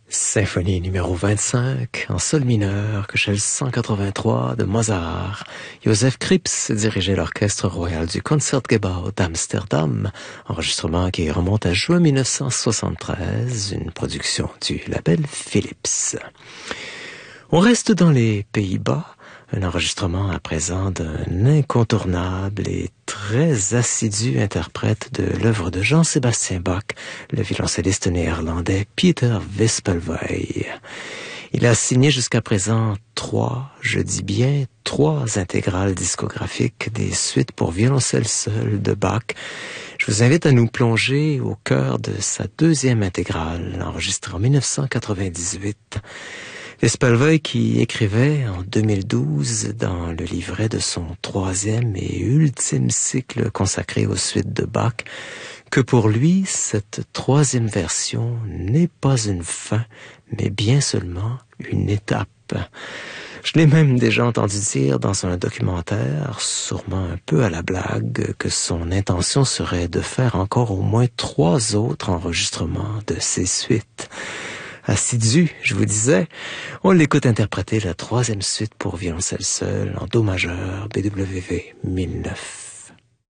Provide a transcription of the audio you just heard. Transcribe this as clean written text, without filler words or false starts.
Symphonie numéro 25, en sol mineur, Köchel 183 de Mozart. Joseph Krips dirigeait l'orchestre royal du Concertgebouw d'Amsterdam, enregistrement qui remonte à juin 1973, une production du label Philips. On reste dans les Pays-Bas, un enregistrement à présent d'un incontournable et très assidu interprète de l'œuvre de Jean-Sébastien Bach, le violoncelliste néerlandais Peter Wispelwey. Il a signé jusqu'à présent trois intégrales discographiques des suites pour violoncelle seul de Bach. Je vous invite à nous plonger au cœur de sa deuxième intégrale, enregistrée en 1998. Wispelwey qui écrivait en 2012 dans le livret de son troisième et ultime cycle consacré aux suites de Bach que pour lui, cette troisième version n'est pas une fin, mais bien seulement une étape. Je l'ai même déjà entendu dire dans un documentaire, sûrement un peu à la blague, que son intention serait de faire encore au moins 3 autres enregistrements de ces suites. Assidu, je vous disais, on l'écoute interpréter la troisième suite pour violoncelle seul en do majeur, BWV 1009.